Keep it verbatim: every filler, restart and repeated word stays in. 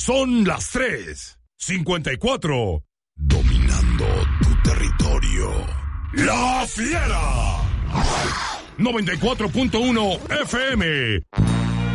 Son las tres cincuenta y cuatro. Dominando tu territorio. ¡La Fiera! noventa y cuatro punto uno F M.